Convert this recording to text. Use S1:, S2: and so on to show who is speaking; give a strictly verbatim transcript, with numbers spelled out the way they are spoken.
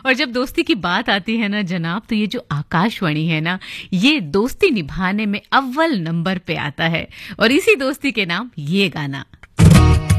S1: और जब दोस्ती की बात आती है ना जनाब, तो ये जो आकाशवाणी है ना, ये दोस्ती निभाने में अव्वल नंबर पे आता है। और इसी दोस्ती के नाम ये गाना।